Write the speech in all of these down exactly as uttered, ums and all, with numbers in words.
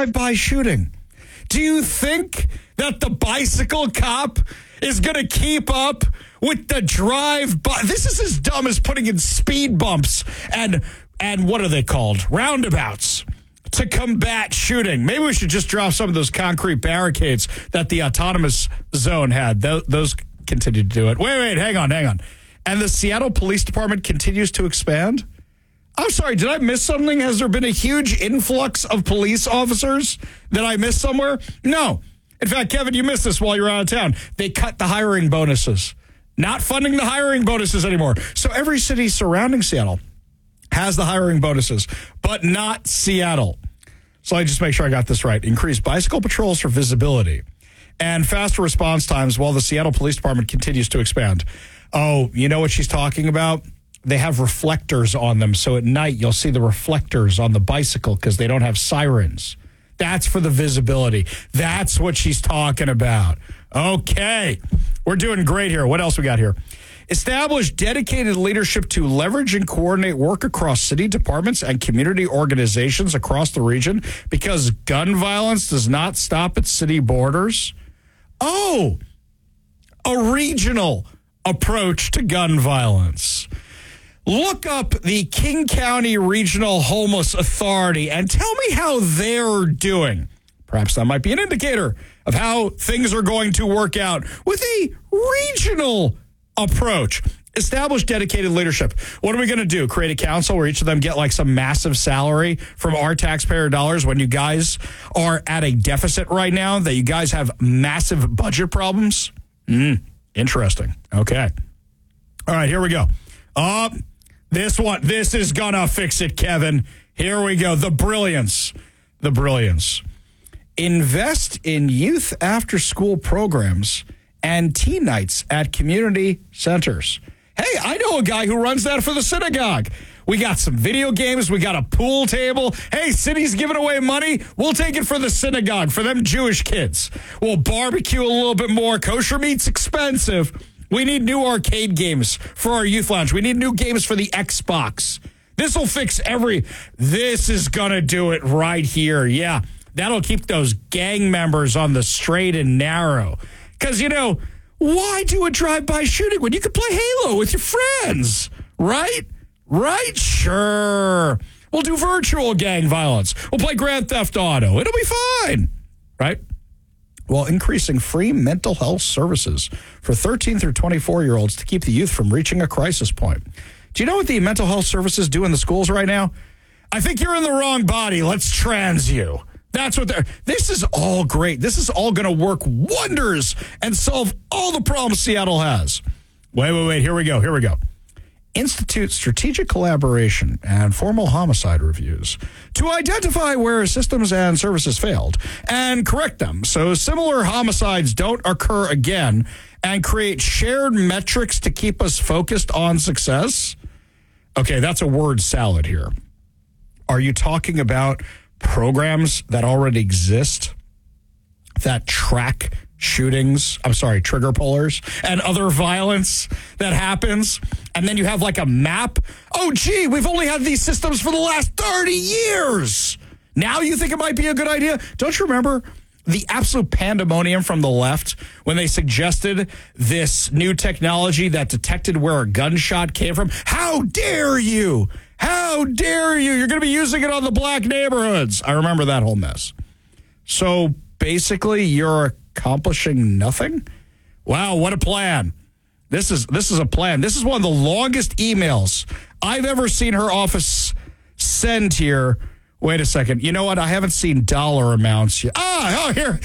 drive-by shooting. Do you think that the bicycle cop is going to keep up with the drive-by? This is as dumb as putting in speed bumps and and what are they called? Roundabouts to combat shooting. Maybe we should just drop some of those concrete barricades that the autonomous zone had. Those, those continue to do it. Wait, wait, hang on, hang on. And the Seattle Police Department continues to expand? I'm sorry, did I miss something? Has there been a huge influx of police officers that I missed somewhere? No. In fact, Kevin, you missed this while you were out of town. They cut the hiring bonuses. Not funding the hiring bonuses anymore. So every city surrounding Seattle has the hiring bonuses, but not Seattle. So I just make sure I got this right. Increased bicycle patrols for visibility and faster response times while the Seattle Police Department continues to expand. Oh, you know what she's talking about? They have reflectors on them. So at night, you'll see the reflectors on the bicycle because they don't have sirens. That's for the visibility. That's what she's talking about. Okay. We're doing great here. What else we got here? Establish dedicated leadership to leverage and coordinate work across city departments and community organizations across the region because gun violence does not stop at city borders. Oh, a regional approach to gun violence. Look up the King County Regional Homeless Authority and tell me how they're doing. Perhaps that might be an indicator of how things are going to work out with a regional approach. Establish dedicated leadership. What are we going to do? Create a council where each of them get like some massive salary from our taxpayer dollars when you guys are at a deficit right now, that you guys have massive budget problems? Mm, interesting. Okay. All right, here we go. Uh, this one, this is going to fix it, Kevin. Here we go. The brilliance. The brilliance. Invest in youth after-school programs and teen nights at community centers. Hey, I know a guy who runs that for the synagogue. We got some video games. We got a pool table. Hey, city's giving away money. We'll take it for the synagogue, for them Jewish kids. We'll barbecue a little bit more. Kosher meat's expensive. We need new arcade games for our youth lounge. We need new games for the Xbox. This will fix every... This is going to do it right here. Yeah, that'll keep those gang members on the straight and narrow. Because, you know, why do a drive-by shooting when you can play Halo with your friends? Right? Right? Sure. We'll do virtual gang violence. We'll play Grand Theft Auto. It'll be fine. Right? While increasing free mental health services for thirteen through twenty-four-year-olds to keep the youth from reaching a crisis point. Do you know what the mental health services do in the schools right now? I think you're in the wrong body. Let's trans you. That's what they're... This is all great. This is all going to work wonders and solve all the problems Seattle has. Wait, wait, wait. Here we go. Here we go. Institute strategic collaboration and formal homicide reviews to identify where systems and services failed and correct them so similar homicides don't occur again and create shared metrics to keep us focused on success. Okay, that's a word salad here. Are you talking about programs that already exist that track shootings, I'm sorry, trigger pullers, and other violence that happens, and then you have like a map? Oh, gee, we've only had these systems for the last thirty years. Now you think it might be a good idea? Don't you remember the absolute pandemonium from the left when they suggested this new technology that detected where a gunshot came from? How dare you? How dare you? You're going to be using it on the black neighborhoods. I remember that whole mess. So basically, you're accomplishing nothing? Wow, what a plan. This is this is a plan. This is one of the longest emails I've ever seen her office send here. Wait a second. You know what? I haven't seen dollar amounts yet. Ah, oh, here.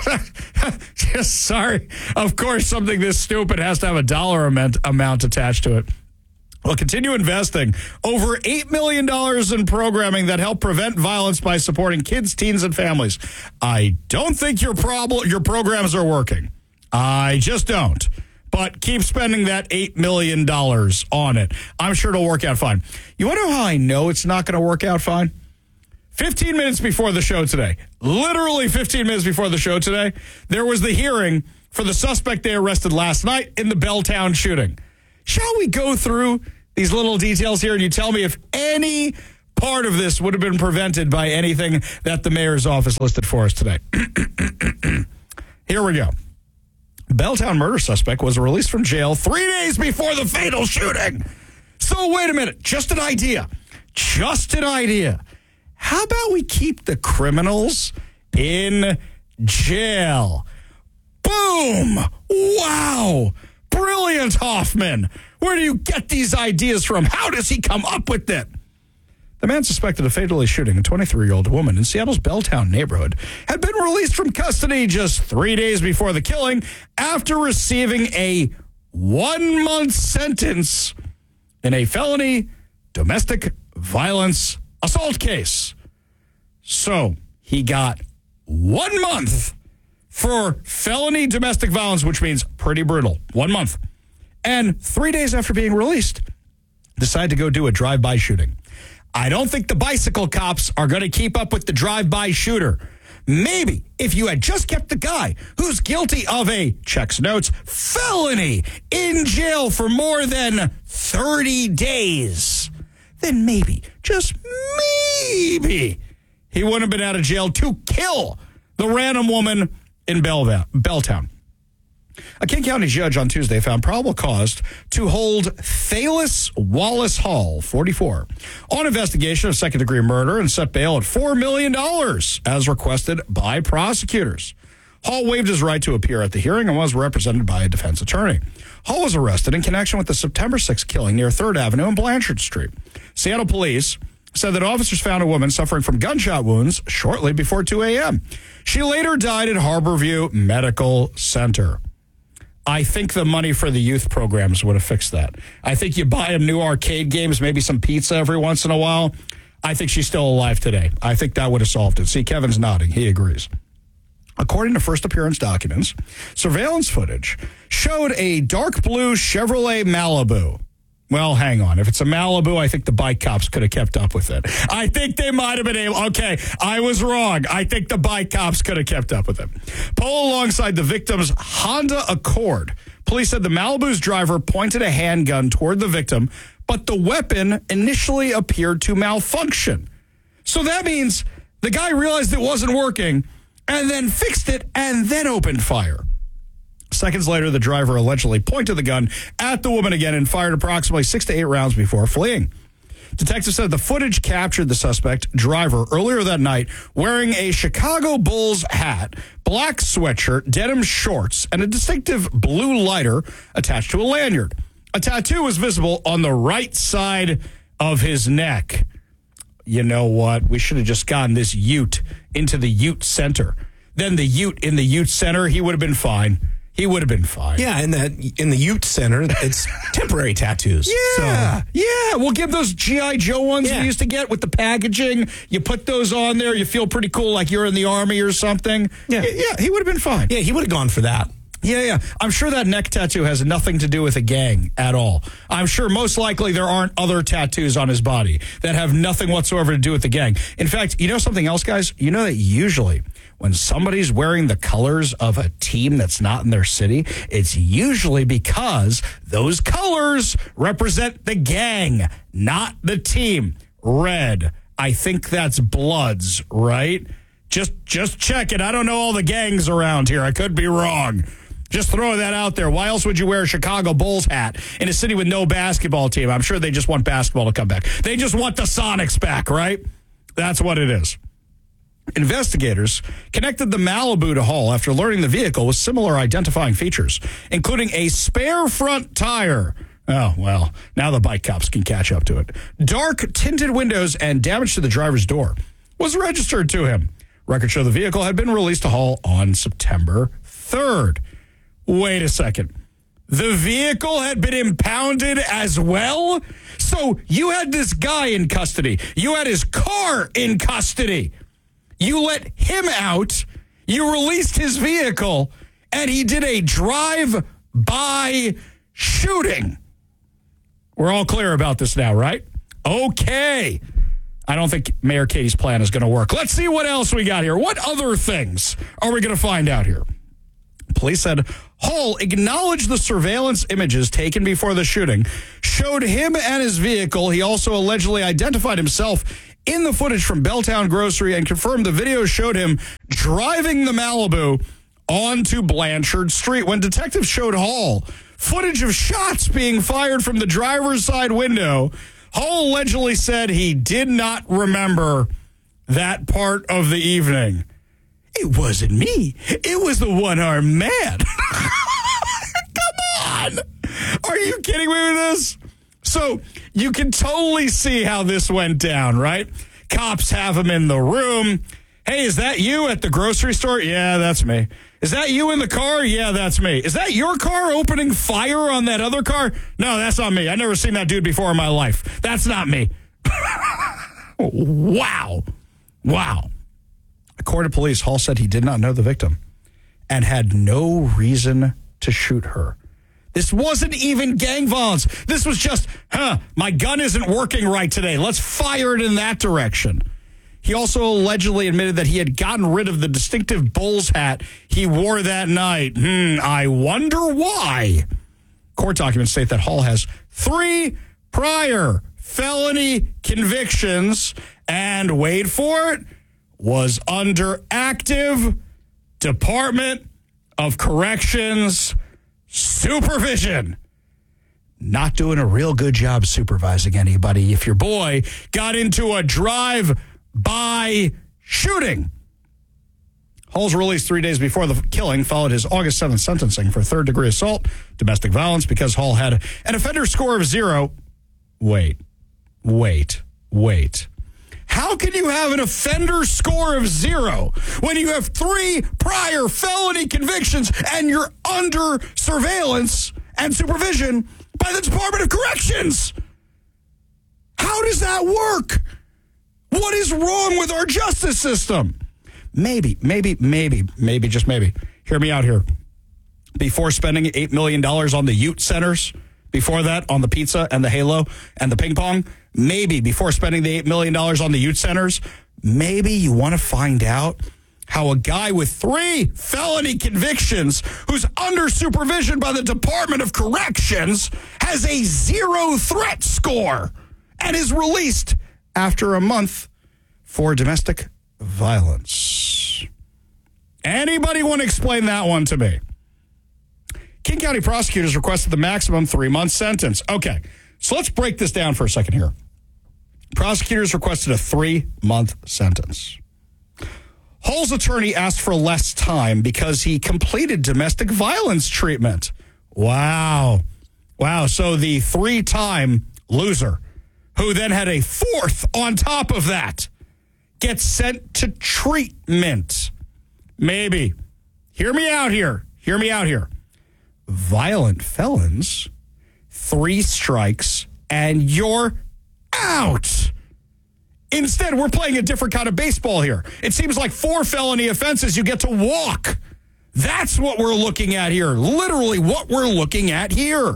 Just sorry. Of course, something this stupid has to have a dollar amount, amount attached to it. Well, continue investing over eight million dollars in programming that help prevent violence by supporting kids, teens, and families. I don't think your problem, your programs are working. I just don't. But keep spending that eight million dollars on it. I'm sure it'll work out fine. You want to know how I know it's not going to work out fine? fifteen minutes before the show today, literally fifteen minutes before the show today, there was the hearing for the suspect they arrested last night in the Belltown shooting. Shall we go through these little details here and you tell me if any part of this would have been prevented by anything that the mayor's office listed for us today. Here we go. Belltown murder suspect was released from jail three days before the fatal shooting. So wait a minute. Just an idea. Just an idea. How about we keep the criminals in jail? Boom! Wow! Brilliant, Hoffman. Where do you get these ideas from? How does he come up with it? The man suspected of fatally shooting a twenty-three-year-old woman in Seattle's Belltown neighborhood had been released from custody just three days before the killing after receiving a one-month sentence in a felony domestic violence assault case. So he got one month for felony domestic violence, which means pretty brutal. One month. And three days after being released, decided to go do a drive-by shooting. I don't think the bicycle cops are going to keep up with the drive-by shooter. Maybe if you had just kept the guy who's guilty of a, checks notes, felony in jail for more than thirty days, then maybe, just maybe, he wouldn't have been out of jail to kill the random woman in Bellva- Belltown. A King County judge on Tuesday found probable cause to hold Thalis Wallace Hall, forty-four, on investigation of second-degree murder and set bail at four million dollars, as requested by prosecutors. Hall waived his right to appear at the hearing and was represented by a defense attorney. Hall was arrested in connection with the September sixth killing near third Avenue and Blanchard Street. Seattle police said that officers found a woman suffering from gunshot wounds shortly before two a.m. She later died at Harborview Medical Center. I think the money for the youth programs would have fixed that. I think you buy them new arcade games, maybe some pizza every once in a while. I think she's still alive today. I think that would have solved it. See, Kevin's nodding. He agrees. According to first appearance documents, surveillance footage showed a dark blue Chevrolet Malibu. Well, hang on. If it's a Malibu, I think the bike cops could have kept up with it. I think they might have been able. Okay, I was wrong. I think the bike cops could have kept up with it. Pulled alongside the victim's Honda Accord. Police said the Malibu's driver pointed a handgun toward the victim, but the weapon initially appeared to malfunction. So that means the guy realized it wasn't working and then fixed it and then opened fire. Seconds later, the driver allegedly pointed the gun at the woman again and fired approximately six to eight rounds before fleeing. Detectives said the footage captured the suspect driver earlier that night wearing a Chicago Bulls hat, black sweatshirt, denim shorts, and a distinctive blue lighter attached to a lanyard. A tattoo was visible on the right side of his neck. You know what? We should have just gotten this Ute into the Ute Center. Then the Ute in the Ute Center, he would have been fine. He would have been fine. Yeah, in the in the Ute Center, it's temporary tattoos. Yeah, so. yeah. We'll give those G I. Joe ones yeah. we used to get with the packaging. You put those on there, you feel pretty cool, like you're in the Army or something. Yeah, yeah. He would have been fine. Yeah, he would have gone for that. Yeah, yeah. I'm sure that neck tattoo has nothing to do with a gang at all. I'm sure most likely there aren't other tattoos on his body that have nothing whatsoever to do with the gang. In fact, you know something else, guys? You know that usually when somebody's wearing the colors of a team that's not in their city, it's usually because those colors represent the gang, not the team. Red. I think that's Bloods, right? Just just check it. I don't know all the gangs around here. I could be wrong. Just throw that out there. Why else would you wear a Chicago Bulls hat in a city with no basketball team? I'm sure they just want basketball to come back. They just want the Sonics back, right? That's what it is. Investigators connected the Malibu to Hall after learning the vehicle with similar identifying features, including a spare front tire. Oh, well, now the bike cops can catch up to it. Dark tinted windows and damage to the driver's door was registered to him. Records show the vehicle had been released to Hall on September third. Wait a second. The vehicle had been impounded as well? So you had this guy in custody. You had his car in custody. You let him out. You released his vehicle, and he did a drive-by shooting. We're all clear about this now, right? Okay. I don't think Mayor Katie's plan is going to work. Let's see what else we got here. What other things are we going to find out here? Police said Hall acknowledged the surveillance images taken before the shooting showed him and his vehicle. He also allegedly identified himself in the footage from Belltown Grocery and confirmed the video showed him driving the Malibu onto Blanchard Street. When detectives showed Hall footage of shots being fired from the driver's side window, Hall allegedly said he did not remember that part of the evening. It wasn't me. It was the one-armed man. Come on. Are you kidding me with this? So you can totally see how this went down, right? Cops have him in the room. Hey, is that you at the grocery store? Yeah, that's me. Is that you in the car? Yeah, that's me. Is that your car opening fire on that other car? No, that's not me. I've never seen that dude before in my life. That's not me. Wow. Wow. According to police, Hall said he did not know the victim and had no reason to shoot her. This wasn't even gang violence. This was just, huh, my gun isn't working right today. Let's fire it in that direction. He also allegedly admitted that he had gotten rid of the distinctive Bulls hat he wore that night. Hmm, I wonder why. Court documents state that Hall has three prior felony convictions and, wait for it, was under active Department of Corrections supervision. Not doing a real good job supervising anybody if your boy got into a drive-by shooting. Hall's released three days before the killing followed his August seventh sentencing for third-degree assault, domestic violence, because Hall had an offender score of zero. Wait, wait, wait. How can you have an offender score of zero when you have three prior felony convictions and you're under surveillance and supervision by the Department of Corrections? How does that work? What is wrong with our justice system? Maybe, maybe, maybe, maybe, just maybe. Hear me out here. Before spending eight million dollars on the Ute Centers, before that on the pizza and the Halo and the ping pong, maybe before spending the eight million dollars on the Ute Centers, maybe you want to find out how a guy with three felony convictions who's under supervision by the Department of Corrections has a zero threat score and is released after a month for domestic violence. Anybody want to explain that one to me? King County prosecutors requested the maximum three-month sentence. Okay, so let's break this down for a second here. Prosecutors requested a three-month sentence. Hall's attorney asked for less time because he completed domestic violence treatment. Wow. Wow, so the three-time loser, who then had a fourth on top of that, gets sent to treatment. Maybe. Hear me out here. Hear me out here. Violent felons, three strikes, and you're out. Instead, we're playing a different kind of baseball here. It seems like four felony offenses, you get to walk. That's what we're looking at here. Literally what we're looking at here.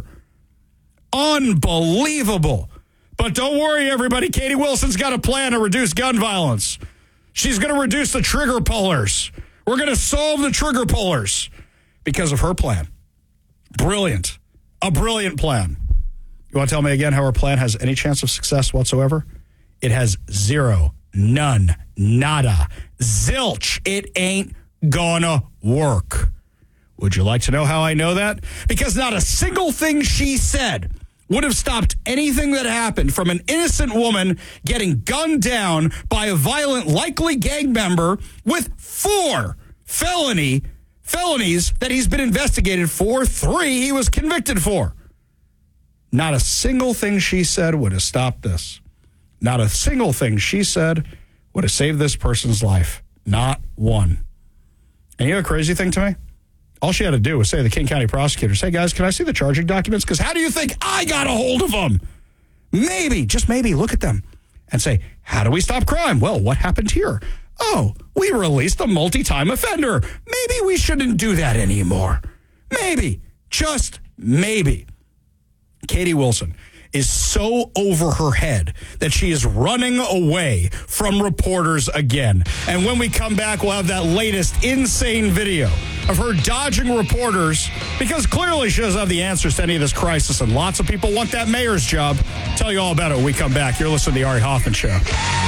Unbelievable. But don't worry, everybody. Katie Wilson's got a plan to reduce gun violence. She's going to reduce the trigger pullers. We're going to solve the trigger pullers because of her plan. Brilliant. A brilliant plan. You want to tell me again how her plan has any chance of success whatsoever? It has zero, none, nada, zilch. It ain't gonna work. Would you like to know how I know that? Because not a single thing she said would have stopped anything that happened from an innocent woman getting gunned down by a violent, likely gang member with four felony felonies that he's been investigated for, three he was convicted for. Not a single thing she said would have stopped this. Not a single thing she said would have saved this person's life. Not one. And you know the crazy thing to me? All she had to do was say to the King County prosecutors, hey, guys, can I see the charging documents? Because how do you think I got a hold of them? Maybe, just maybe, look at them and say, how do we stop crime? Well, what happened here? Oh, we released a multi-time offender. Maybe we shouldn't do that anymore. Maybe, just maybe. Katie Wilson is so over her head that she is running away from reporters again. And when we come back, we'll have that latest insane video of her dodging reporters because clearly she doesn't have the answers to any of this crisis, and lots of people want that mayor's job. Tell you all about it when we come back. You're listening to the Ari Hoffman Show.